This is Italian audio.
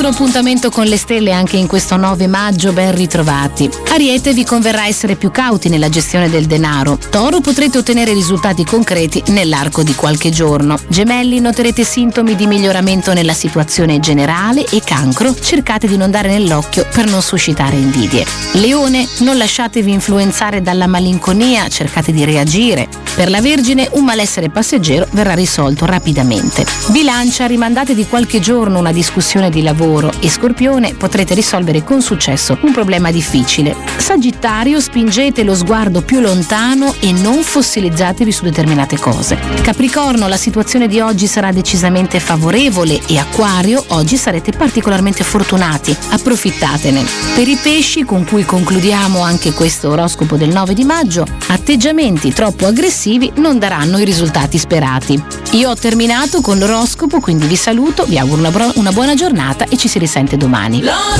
altro appuntamento con le stelle anche in questo 9 maggio, ben ritrovati. Ariete, vi converrà essere più cauti nella gestione del denaro. Toro, potrete ottenere risultati concreti nell'arco di qualche giorno. Gemelli, noterete sintomi di miglioramento nella situazione generale. E Cancro, cercate di non dare nell'occhio per non suscitare invidie. Leone, non lasciatevi influenzare dalla malinconia, cercate di reagire. Per la Vergine, un malessere passeggero verrà risolto rapidamente. Bilancia, rimandate di qualche giorno una discussione di lavoro. E Scorpione, potrete risolvere con successo un problema difficile. Sagittario, spingete lo sguardo più lontano e non fossilizzatevi su determinate cose. Capricorno, la situazione di oggi sarà decisamente favorevole. E Acquario, oggi sarete particolarmente fortunati, approfittatene. Per i pesci, con cui concludiamo anche questo oroscopo del 9 di maggio, atteggiamenti troppo aggressivi non daranno i risultati sperati. Io ho terminato con l'oroscopo, quindi vi saluto, vi auguro una buona giornata e ci si risente domani.